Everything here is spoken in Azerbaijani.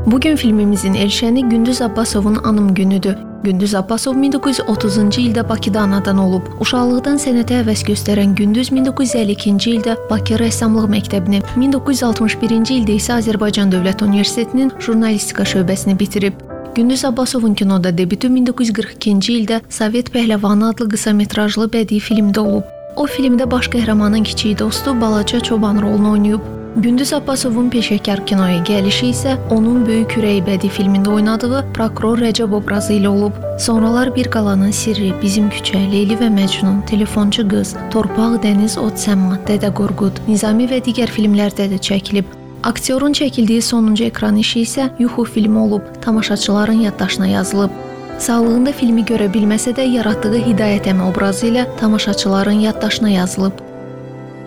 Bugün filmimizin elşəni Gündüz Abbasovun anım günüdür. Gündüz Abbasov 1930-cu ildə Bakıda anadan olub. Uşaqlıqdan sənətə həvəs göstərən Gündüz 1952-ci ildə Bakı Rəssamlıq Məktəbini, 1961-ci ildə isə Azərbaycan Dövlət Universitetinin jurnalistika şöbəsini bitirib. Gündüz Abbasovun kinoda debütü 1942-ci ildə Sovet Pəhləvanı adlı qısa metrajlı bədii filmdə olub. O filmdə baş qəhrəmanın kiçik dostu Balaca Çoban rolunu oynayıb. Gündüz Abbasovun peşəkar kinoya gəlişi isə onun Böyük Ürək bədii filmində oynadığı prokuror Rəcəb obrazı ilə olub. Sonralar Bir qalanın sirri, Bizim küçə, Leyli və Məcnun, Telefonçu qız, Torpaq, Dəniz, Od Səma, Dədə Qorqud, Nizami və digər filmlərdə də çəkilib. Aktyorun çəkildiyi sonuncu ekran işi isə Yuxu filmi olub, tamaşaçıların yaddaşına yazılıb. Sağlığında filmi görə bilməsə də yaratdığı Hidayət əmi obrazı ilə tamaşaçıların yaddaşına yazılıb.